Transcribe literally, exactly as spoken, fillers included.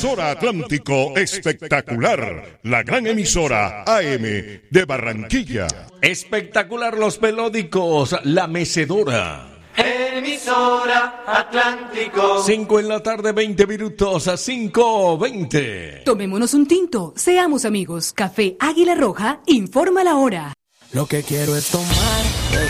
Emisora Atlántico Espectacular, la gran emisora A M de Barranquilla. Espectacular los melódicos, La Mecedora. Emisora Atlántico. Cinco en la tarde, veinte minutos a cinco veinte. Tomémonos un tinto, seamos amigos. Café Águila Roja, informa la hora. Lo que quiero es tomar